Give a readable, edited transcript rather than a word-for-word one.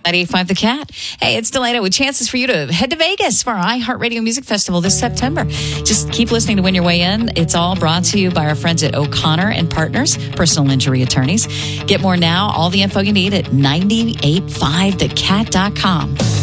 98.5 The Cat. Hey, it's Delana with chances for you to head to Vegas for our iHeartRadio Music Festival this September. Just keep listening to win your way in. It's all brought to you by our friends at O'Connor and Partners, personal injury attorneys. Get more now. All the info you need at 985thecat.com.